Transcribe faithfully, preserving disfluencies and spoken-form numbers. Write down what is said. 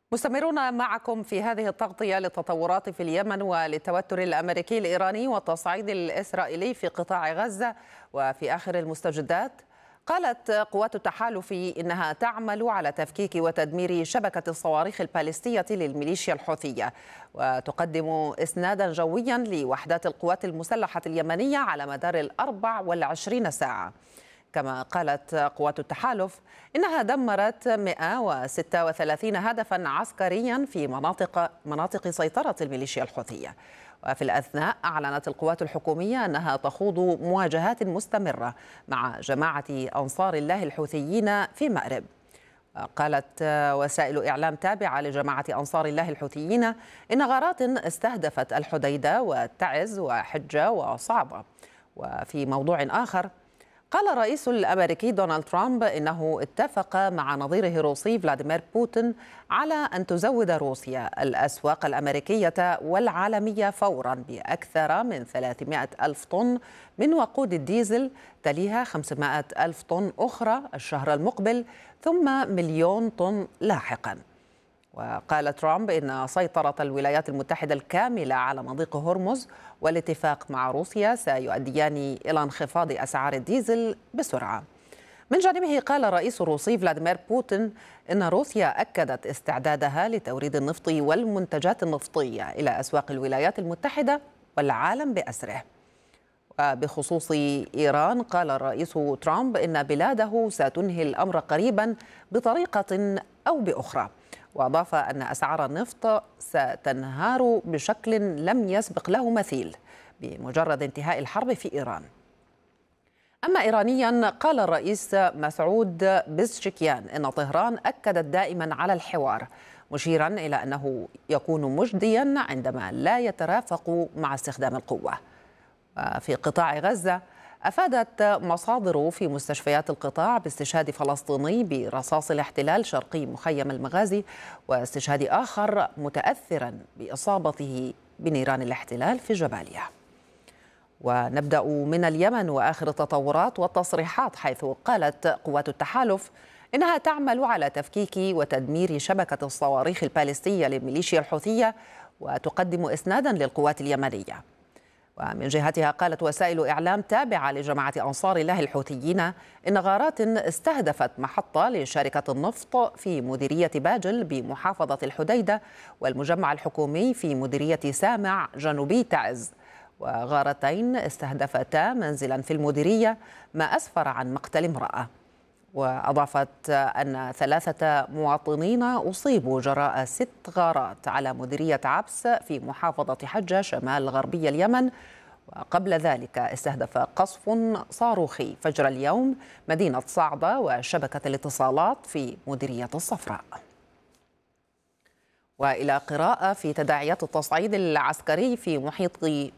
مستمرون معكم في هذه التغطية للتطورات في اليمن وللتوتر الأمريكي الإيراني والتصعيد الإسرائيلي في قطاع غزة. وفي آخر المستجدات قالت قوات التحالف إنها تعمل على تفكيك وتدمير شبكة الصواريخ الباليستية للميليشيا الحوثية، وتقدم إسنادا جويا لوحدات القوات المسلحة اليمنية على مدار الأربع والعشرين ساعة. كما قالت قوات التحالف إنها دمرت مئة وستة وثلاثين هدفا عسكريا في مناطق مناطق سيطرة الميليشيا الحوثية. وفي الأثناء أعلنت القوات الحكومية أنها تخوض مواجهات مستمرة مع جماعة أنصار الله الحوثيين في مأرب. قالت وسائل إعلام تابعة لجماعة أنصار الله الحوثيين إن غارات استهدفت الحديدة والتعز وحجة وصعبة. وفي موضوع آخر، قال الرئيس الأمريكي دونالد ترامب إنه اتفق مع نظيره الروسي فلاديمير بوتين على أن تزود روسيا الأسواق الأمريكية والعالمية فورا بأكثر من ثلاثمائة ألف طن من وقود الديزل، تليها خمسمائة ألف طن أخرى الشهر المقبل، ثم مليون طن لاحقا. وقال ترامب إن سيطرة الولايات المتحدة الكاملة على مضيق هرمز والاتفاق مع روسيا سيؤديان إلى انخفاض أسعار الديزل بسرعة. من جانبه قال الرئيس الروسي فلاديمير بوتين إن روسيا أكدت استعدادها لتوريد النفط والمنتجات النفطية إلى أسواق الولايات المتحدة والعالم بأسره. وبخصوص إيران قال الرئيس ترامب إن بلاده ستنهي الأمر قريبا بطريقة أو بأخرى، وأضاف أن أسعار النفط ستنهار بشكل لم يسبق له مثيل بمجرد انتهاء الحرب في إيران. أما إيرانيا قال الرئيس مسعود بزشكيان إن طهران أكدت دائما على الحوار، مشيرا إلى أنه يكون مجديا عندما لا يترافق مع استخدام القوة. وفي قطاع غزة أفادت مصادر في مستشفيات القطاع باستشهاد فلسطيني برصاص الاحتلال شرقي مخيم المغازي، واستشهاد آخر متأثرا بإصابته بنيران الاحتلال في جباليا. ونبدأ من اليمن وآخر التطورات والتصريحات، حيث قالت قوات التحالف إنها تعمل على تفكيك وتدمير شبكة الصواريخ الباليستية للميليشيا الحوثية، وتقدم إسنادا للقوات اليمنية. ومن جهتها قالت وسائل إعلام تابعة لجماعة أنصار الله الحوثيين إن غارات استهدفت محطة لشركة النفط في مديرية باجل بمحافظة الحديدة والمجمع الحكومي في مديرية سامع جنوبي تعز، وغارتين استهدفتا منزلا في المديرية ما أسفر عن مقتل امرأة. وأضافت أن ثلاثة مواطنين أصيبوا جراء ست غارات على مديرية عبس في محافظة حجة شمال غربي اليمن. وقبل ذلك استهدف قصف صاروخي فجر اليوم مدينة صعدة وشبكة الاتصالات في مديرية الصفراء. وإلى قراءة في تداعيات التصعيد العسكري في محيط